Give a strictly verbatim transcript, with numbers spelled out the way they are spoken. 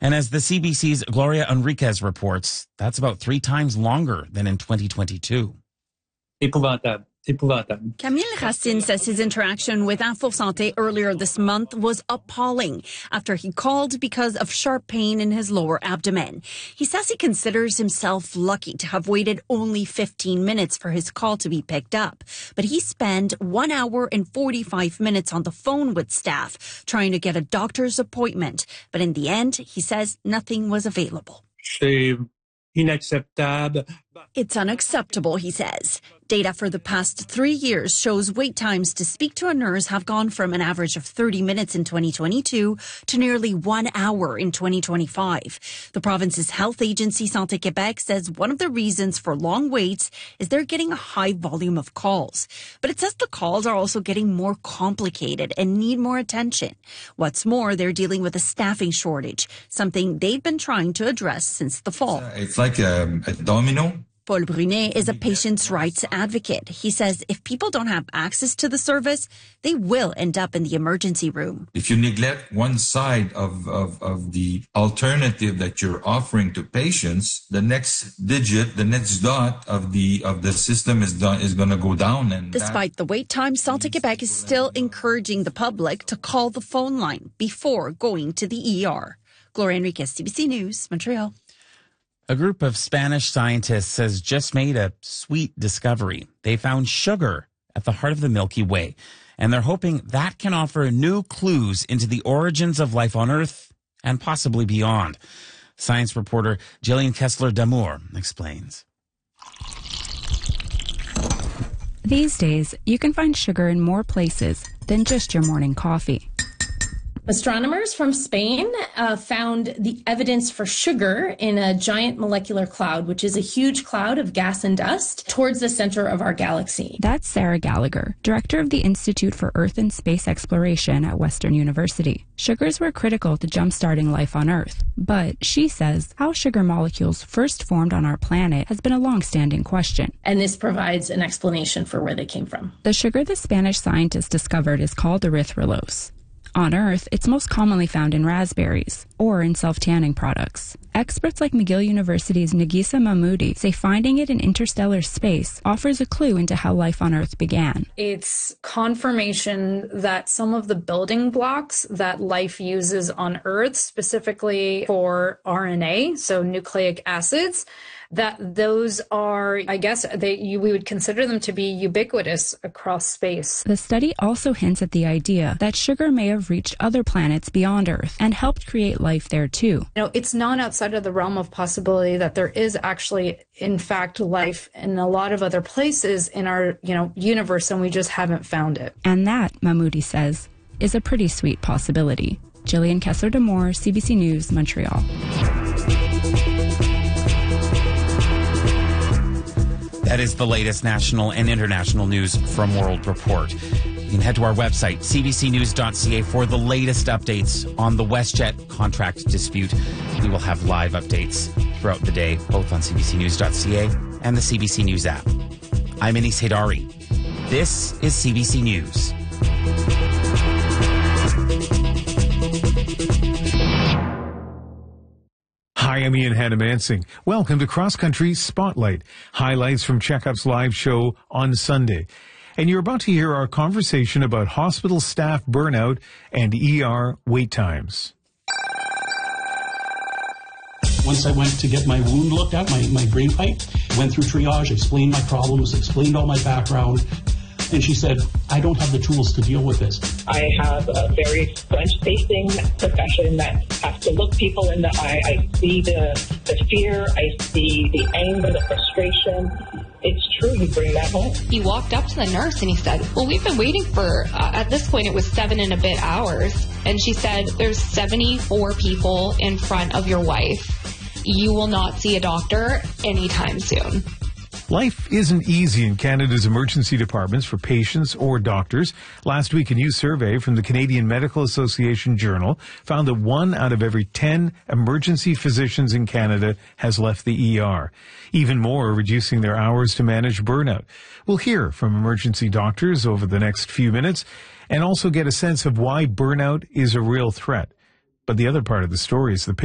And as the C B C's Gloria Enriquez reports, that's about three times longer than in twenty twenty-two. Épouvantable. Épouvantable. Camille Racine says his interaction with Info Santé earlier this month was appalling after he called because of sharp pain in his lower abdomen. He says he considers himself lucky to have waited only fifteen minutes for his call to be picked up. But he spent one hour and forty-five minutes on the phone with staff trying to get a doctor's appointment. But in the end, he says nothing was available. C'est inacceptable. It's unacceptable, he says. Data for the past three years shows wait times to speak to a nurse have gone from an average of thirty minutes in twenty twenty-two to nearly one hour in twenty twenty-five. The province's health agency, Santé Québec, says one of the reasons for long waits is they're getting a high volume of calls. But it says the calls are also getting more complicated and need more attention. What's more, they're dealing with a staffing shortage, something they've been trying to address since the fall. It's like a, a domino. Paul Brunet is a patient's rights advocate. He says if people don't have access to the service, they will end up in the emergency room. If you neglect one side of, of, of the alternative that you're offering to patients, the next digit, the next dot of the of the system is done, is going to go down. And despite the wait time, Santé Québec is still encouraging the public to call the phone line before going to the E R. Gloria Enriquez, C B C News, Montreal. A group of Spanish scientists has just made a sweet discovery. They found sugar at the heart of the Milky Way, and they're hoping that can offer new clues into the origins of life on Earth and possibly beyond. Science reporter Jillian Kessler-Damour explains. These days, you can find sugar in more places than just your morning coffee. Astronomers from Spain uh, found the evidence for sugar in a giant molecular cloud, which is a huge cloud of gas and dust towards the center of our galaxy. That's Sarah Gallagher, director of the Institute for Earth and Space Exploration at Western University. Sugars were critical to jump-starting life on Earth, but she says how sugar molecules first formed on our planet has been a long-standing question. And this provides an explanation for where they came from. The sugar the Spanish scientists discovered is called erythrulose. On Earth, it's most commonly found in raspberries or in self-tanning products. Experts like McGill University's Nagisa Mahmoudi say finding it in interstellar space offers a clue into how life on Earth began. It's confirmation that some of the building blocks that life uses on Earth, specifically for R N A, so nucleic acids, that those are, I guess, they, you, we would consider them to be ubiquitous across space. The study also hints at the idea that sugar may have reached other planets beyond Earth and helped create life there too. You know, it's not outside of the realm of possibility that there is actually, in fact, life in a lot of other places in our, you know, universe, and we just haven't found it. And that, Mahmoudi says, is a pretty sweet possibility. Jillian Kessler-Damour, C B C News, Montreal. That is the latest national and international news from World Report. You can head to our website, c b c news dot c a, for the latest updates on the WestJet contract dispute. We will have live updates throughout the day, both on c b c news dot c a and the C B C News app. I'm Anis Haydari. This is C B C News. Hi, I'm Ian Hannamansing. Welcome to Cross Country Spotlight, highlights from Checkup's live show on Sunday. And you're about to hear our conversation about hospital staff burnout and E R wait times. Once I went to get my wound looked at, my, my drain pipe, went through triage, explained my problems, explained all my background. And she said, I don't have the tools to deal with this. I have a very front-facing profession that has to look people in the eye. I see the, the fear. I see the anger, the frustration. It's true. You bring that home. He walked up to the nurse and he said, well, we've been waiting for, uh, at this point, it was seven and a bit hours. And she said, there's seventy-four people in front of your wife. You will not see a doctor anytime soon. Life isn't easy in Canada's emergency departments for patients or doctors. Last week, a new survey from the Canadian Medical Association Journal found that one out of every ten emergency physicians in Canada has left the E R. Even more are reducing their hours to manage burnout. We'll hear from emergency doctors over the next few minutes and also get a sense of why burnout is a real threat. But the other part of the story is the